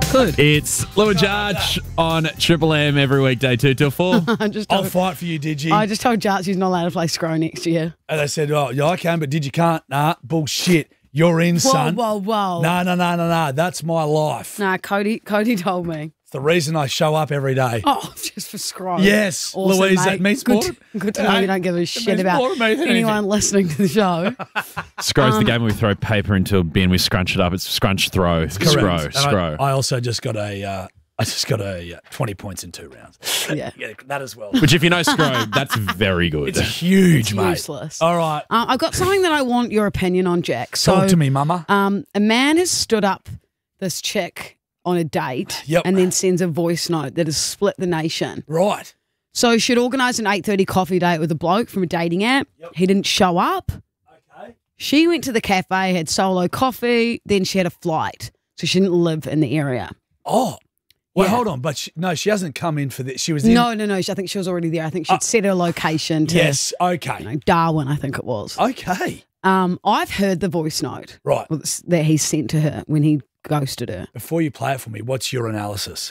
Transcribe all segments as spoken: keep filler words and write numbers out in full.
Good. It's Lou and Jarch on Triple M every weekday, two till four. I just I'll told, fight for you, did you? I just told Jarch he's not allowed to play Scro next year. And they said, oh, yeah, I can, but did you can't? Nah, bullshit. You're in, Whoa, son. whoa, whoa. No, no, no, no, no. That's my life. Nah, Cody Cody told me. It's the reason I show up every day. Oh, just for Scro. Yes, Awesome, Louise, mate. that means good, more. to- good to know Hey, you don't give a it shit means about more to me than anyone anything. listening to the show. Scro's Um, the game where we throw paper into a bin, we scrunch it up. It's scrunch, throw, scro, Correct. And scro. I, I also just got a, uh, I just got a uh, twenty points in two rounds. Yeah. yeah, that as well. Which if you know scro, that's very good. It's huge, It's mate. useless. All right, Uh, I've got something that I want your opinion on, Jack. So, talk to me, mama. Um, a man has stood up this chick on a date Yep. and then sends a voice note that has split the nation. Right. So she'd organised an eight thirty coffee date with a bloke from a dating app. Yep. He didn't show up. Okay. She went to the cafe, had solo coffee, then she had a flight. So she didn't live in the area. Oh, well, Yeah. hold on, but she, no, she hasn't come in for this. She was in. No, no, no. I think she was already there. I think she'd Uh, set her location to Yes. Okay. you know, Darwin, I think it was. Okay. Um, I've heard the voice note Right. that he sent to her when he ghosted her. Before you play it for me, what's your analysis?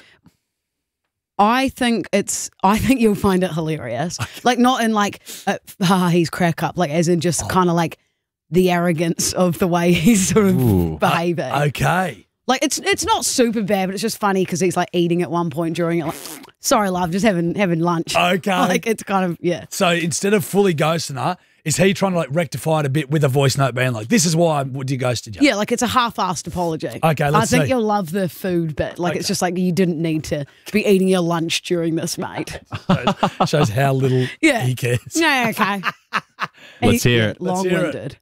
I think it's. I think you'll find it hilarious. Like not in like, uh, ah, he's crack up. Like as in just Oh. kind of like the arrogance of the way he's sort of Ooh. behaving. Okay. Like it's it's not super bad, but it's just funny because he's like eating at one point during it. Like, sorry, love, just having having lunch. Okay. Like it's kind of yeah. So instead of fully ghosting her, is he trying to like rectify it a bit with a voice note being like, this is why I would you ghosted you? Yeah, like it's a half-assed apology. Okay, let's I think see. you'll love the food bit. Like it's Okay. just like you didn't need to be eating your lunch during this, mate. shows, shows how little Yeah. he cares. Yeah, okay. Let's He- hear yeah, it. Let's hear it. Long-winded.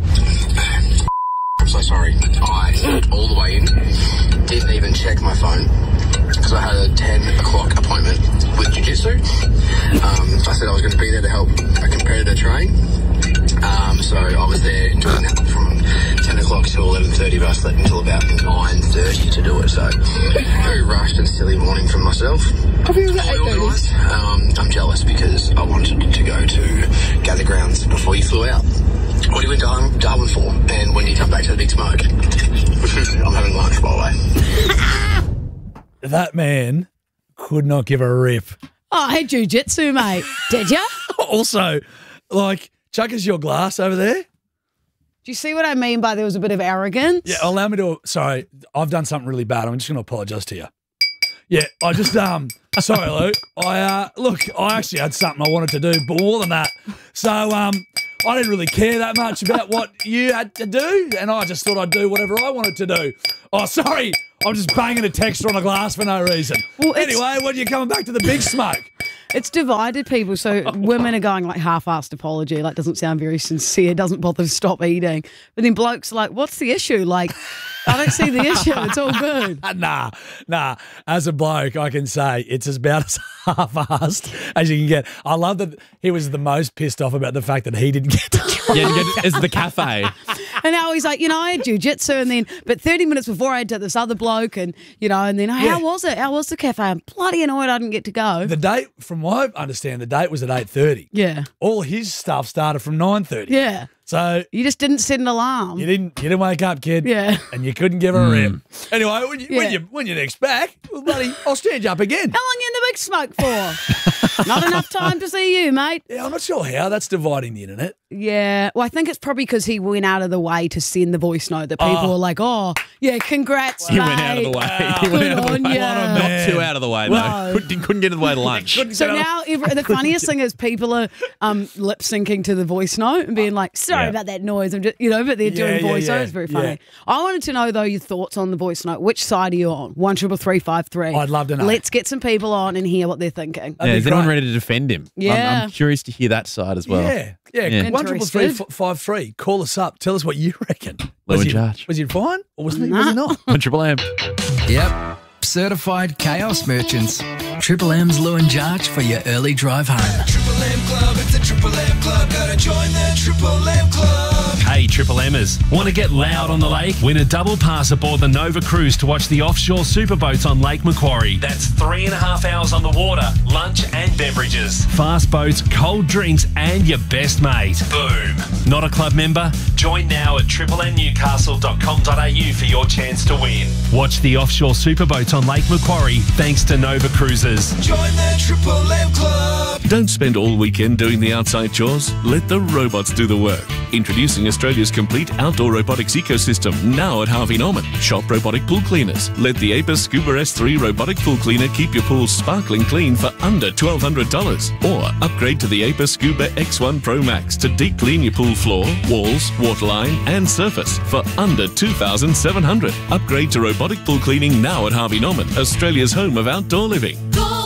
I'm so sorry. I went all the way in, didn't even check my phone because I had a ten o'clock appointment with Jiu-Jitsu. Um, I said I was going to be there to help a competitor train. Um, so I was there doing that from ten o'clock till eleven thirty, but I slept until about nine thirty to do it. So very rushed and silly morning for myself. Fully organised. Um, I'm jealous because I wanted to go to Gather Grounds before you flew out. What do you in Darwin, Darwin for? And when do you come back to the Big Smoke? I'm having lunch, by the way. That man could not give a rip. Oh, I had jujitsu, mate. Did ya? Also, like, chuck us your glass over there. Do you see what I mean by there was a bit of arrogance? Yeah, allow me to. Sorry, I've done something really bad. I'm just going to apologise to you. Yeah, I just um. Sorry, Lou. I uh look. I actually had something I wanted to do, but more than that. So um, I didn't really care that much about what you had to do, and I just thought I'd do whatever I wanted to do. Oh, sorry. I'm just banging a texture on a glass for no reason. Well, it's- anyway, when you coming back to the Big Smoke? It's divided people. So women are going like half-assed apology, like doesn't sound very sincere, doesn't bother to stop eating. But then blokes are like, what's the issue? Like, I don't see the issue. It's all good. Nah, nah. As a bloke, I can say it's about as half-assed as you can get. I love that he was the most pissed off about the fact that he didn't get to try. Yeah, you get- it's the cafe. And now he's like, you know, I had jujitsu, and then, but thirty minutes before I had to this other bloke, and, you know, and then, oh, Yeah. how was it? How was the cafe? I'm bloody annoyed I didn't get to go. The date, from what I understand, the date was at eight thirty. yeah. All his stuff started from nine thirty. Yeah. So You just didn't set an alarm. you didn't you didn't wake up, kid. Yeah. And you couldn't give a rip. Anyway, when you, when Yeah. you when you're next back, well, buddy, I'll stand you up again. How long you in the Big Smoke for? Not enough time to see you, mate. Yeah, I'm not sure how that's dividing the internet. Yeah. Well, I think it's probably because he went out of the way to send the voice note that people Oh. were like, oh, yeah, congrats, He mate. went out of the way. Wow. He went Good out of the on way. ya. Not too out of the way, though. Well- Couldn't, couldn't get in the way to lunch. Couldn't So get up. now every, the funniest thing is people are um, lip syncing to the voice note and being like, sorry Yeah. about that noise. I'm just, you know, but they're Yeah, doing yeah, voice yeah. notes. Very funny. Yeah. I wanted to know, though, your thoughts on the voice note. Which side are you on? One triple three five three. I'd love to know. Let's get some people on and hear what they're thinking. Yeah, That'd is be anyone great. ready to defend him? I'm- Yeah. I'm, curious to hear that side as well. Yeah, yeah. Yeah. One triple three Interested? five three. Call us up. Tell us what you reckon. Lou Was and he, Jarch. was he fine or was he, was he not? On Triple M. Yep. Certified chaos merchants. Triple M's Lou and Jarch for your early drive home. Triple M Club, it's the Triple M Club. Gotta join the Triple M Club. Hey, Triple Mers. Want to get loud on the lake? Win a double pass aboard the Nova Cruise to watch the offshore superboats on Lake Macquarie. That's three and a half hours on the water, lunch and beverages. Fast boats, cold drinks and your best mate. Boom. Not a club member? Join now at triple n newcastle dot com dot a u for your chance to win. Watch the offshore superboats on Lake Macquarie thanks to Nova Cruises. Join the Triple M Club. Don't spend all weekend doing the outside chores. Let the robots do the work. Introducing Australia's complete outdoor robotics ecosystem now at Harvey Norman. Shop robotic pool cleaners. Let the Apis Scuba S three robotic pool cleaner keep your pool sparkling clean for under twelve hundred dollars. Or upgrade to the Apis Scuba X one Pro Max to deep clean your pool floor, walls, waterline and surface for under two thousand seven dollars. Upgrade to robotic pool cleaning now at Harvey Norman, Australia's home of outdoor living.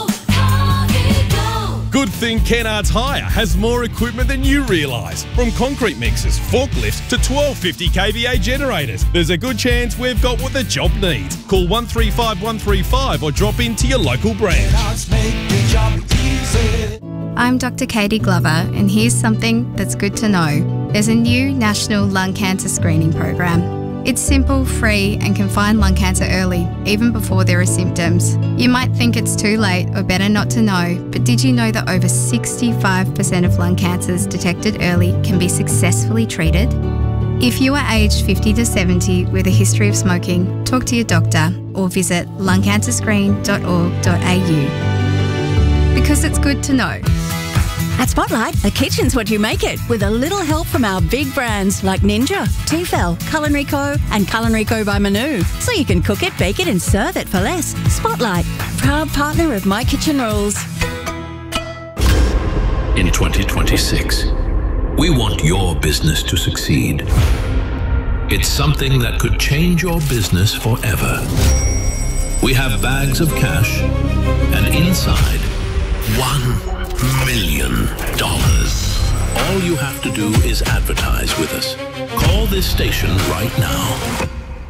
Good thing Kennards Hire has more equipment than you realise. From concrete mixers, forklifts to twelve fifty k V A generators. There's a good chance we've got what the job needs. Call one three five one three five or drop into your local branch. I'm Doctor Katie Glover, and here's something that's good to know. There's a new national lung cancer screening program. It's simple, free, and can find lung cancer early, even before there are symptoms. You might think it's too late or better not to know, but did you know that over sixty-five percent of lung cancers detected early can be successfully treated? If you are aged fifty to seventy with a history of smoking, talk to your doctor or visit lung cancer screen dot org dot a u. Because it's good to know. At Spotlight, the kitchen's what you make it, with a little help from our big brands like Ninja, Tefal, Culinary Co and Culinary Co by Manu. So you can cook it, bake it and serve it for less. Spotlight, proud partner of My Kitchen Rules. In twenty twenty-six, we want your business to succeed. It's something that could change your business forever. We have bags of cash and inside, one million dollars. All you have to do is advertise with us. Call this station right now.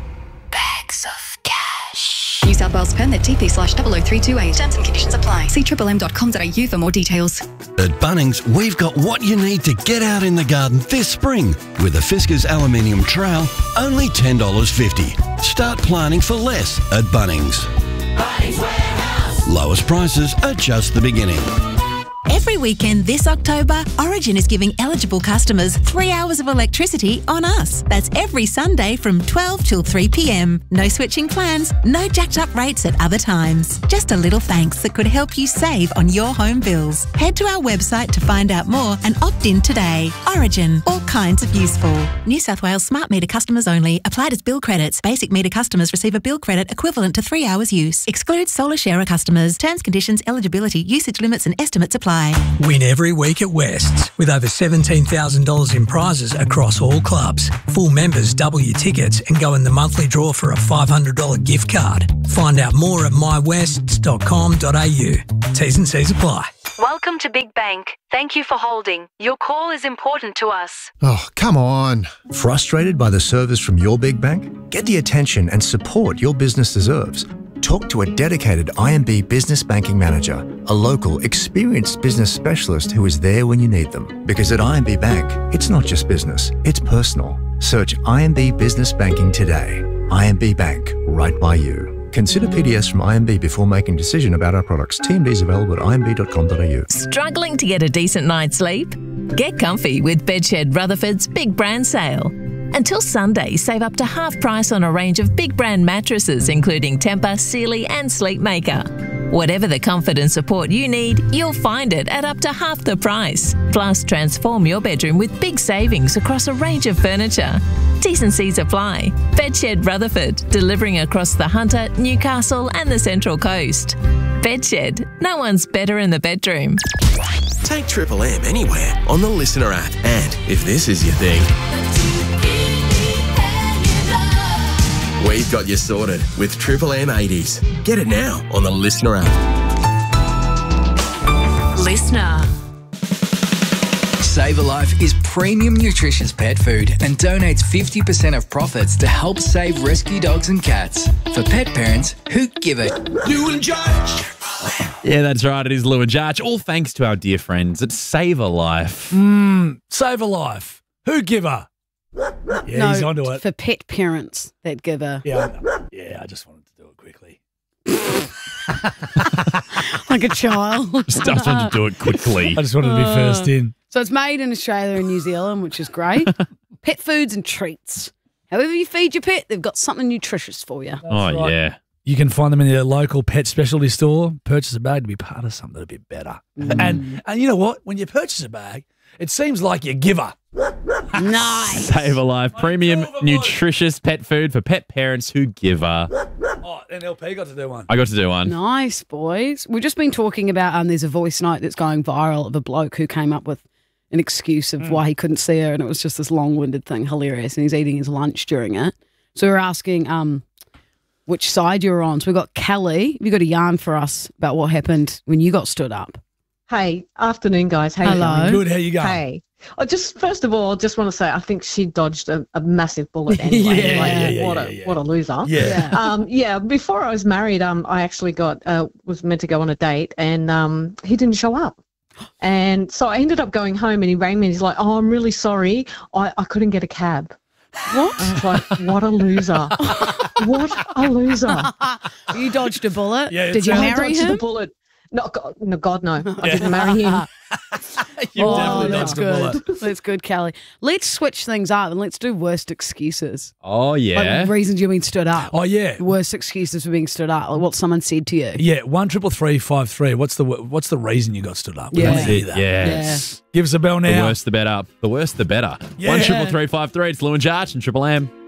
Bags of cash. New South Wales permit T P slash double oh three two eight. Terms and conditions apply. See triple m dot com dot a u for more details. At Bunnings, we've got what you need to get out in the garden this spring. With a Fiskars aluminium trowel, only ten dollars fifty. Start planning for less at Bunnings. Bunnings Warehouse. Lowest prices are just the beginning. Every weekend this October, Origin is giving eligible customers three hours of electricity on us. That's every Sunday from twelve till three p m. No switching plans, no jacked up rates at other times. Just a little thanks that could help you save on your home bills. Head to our website to find out more and opt in today. Origin, all kinds of useful. New South Wales smart meter customers only. Applied as bill credits. Basic meter customers receive a bill credit equivalent to three hours use. Excludes solar sharer customers. Terms, conditions, eligibility, usage limits and estimates apply. Win every week at West's with over seventeen thousand dollars in prizes across all clubs. Full members double your tickets and go in the monthly draw for a five hundred dollars gift card. Find out more at my wests dot com dot a u. T's and C's apply. Welcome to Big Bank. Thank you for holding. Your call is important to us. Oh, come on. Frustrated by the service from your big bank? Get the attention and support your business deserves. Talk to a dedicated I M B Business Banking Manager, a local, experienced business specialist who is there when you need them. Because at I M B Bank, it's not just business, it's personal. Search I M B Business Banking today. I M B Bank, right by you. Consider P D S from I M B before making a decision about our products. T M D is available at i m b dot com dot a u. Struggling to get a decent night's sleep? Get comfy with Bedshed Rutherford's Big Brand Sale. Until Sunday, save up to half price on a range of big brand mattresses, including Tempur, Sealy and Sleepmaker. Whatever the comfort and support you need, you'll find it at up to half the price. Plus, transform your bedroom with big savings across a range of furniture. T's and C's apply. Bedshed Rutherford, delivering across the Hunter, Newcastle and the Central Coast. Bedshed, no one's better in the bedroom. Take Triple M anywhere on the Listener app. And if this is your thing, we've got you sorted with Triple M eighties. Get it now on the Listener app. Listener. Save a Life is premium nutritious pet food and donates fifty percent of profits to help save rescue dogs and cats. For pet parents who give it. You and Judge. Yeah, that's right. It is Lou and Jarch. All thanks to our dear friends at Save a Life. Mm, save a life. Who giver? Yeah, no, he's onto it. For pet parents that give a Yeah, yeah. I just wanted to do it quickly. like a child. Just just wanted to do it quickly. I just wanted to be first in. So it's made in Australia and New Zealand, which is great. Pet foods and treats. However you feed your pet, they've got something nutritious for you. Oh, right. yeah. You can find them in your local pet specialty store. Purchase a bag to be part of something a bit better. Mm. And and you know what? When you purchase a bag, it seems like you're a giver. Nice. Save a Life. Premium, nutritious pet food for pet parents who give a. Oh, and L P got to do one. I got to do one. Nice, boys. We've just been talking about, um, there's a voice note that's going viral of a bloke who came up with an excuse of Mm. why he couldn't see her, and it was just this long-winded thing, hilarious, and he's eating his lunch during it. So we're asking um, which side you're on. So we've got Kelly. Have you got a yarn for us about what happened when you got stood up? Hey, afternoon, guys. How you Hello. going? Good. How you going? Hey. I just first of all, just want to say I think she dodged a, a massive bullet anyway. Yeah, like, yeah, yeah, what yeah, a yeah. what a loser. Yeah. Um, yeah. Before I was married, um, I actually got uh, was meant to go on a date, and um, he didn't show up. And so I ended up going home, and he rang me, and he's like, "Oh, I'm really sorry. I, I couldn't get a cab." What? I was like, "What a loser! What a loser!" You dodged a bullet? Yeah, Did you I marry dodged the him? bullet. No, God, no, God, no. I didn't marry him. You've Oh, definitely that's dodged a bullet. good. That's good, Kelly. Let's switch things up and let's do worst excuses. Oh, yeah. Like reasons you've been stood up. Oh, yeah. Worst excuses for being stood up. Like what someone said to you. Yeah, one triple three five three. What's the what's the reason you got stood up? We Yeah. wanna hear that. Yes. Give us a bell The now. worse, the better. The worse, the better. Yeah. One triple three five three. It's Lou and Jarch and Triple M.